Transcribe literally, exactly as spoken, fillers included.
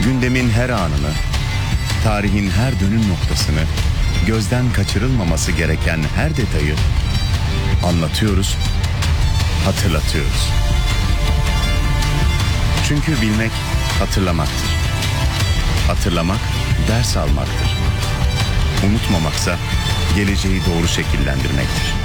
Gündemin her anını, tarihin her dönüm noktasını, gözden kaçırılmaması gereken her detayı anlatıyoruz, hatırlatıyoruz. Çünkü bilmek hatırlamaktır. Hatırlamak ders almaktır. Unutmamaksa geleceği doğru şekillendirmektir.